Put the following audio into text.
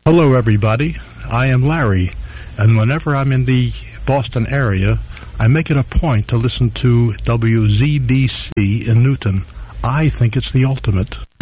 Hello, everybody. I am Larry, and whenever I'm in the Boston area, I make it a point to listen to WZBC in Newton. I think it's the ultimate.